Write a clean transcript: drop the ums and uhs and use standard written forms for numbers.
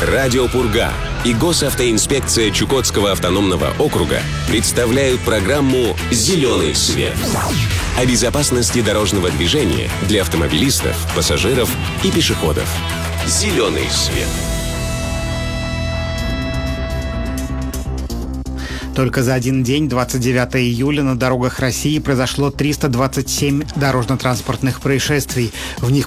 Радио Пурга и Госавтоинспекция Чукотского автономного округа представляют программу «Зеленый свет» о безопасности дорожного движения для автомобилистов, пассажиров и пешеходов. «Зеленый свет». Только за один день, 29 июля, на дорогах России произошло 327 дорожно-транспортных происшествий. В них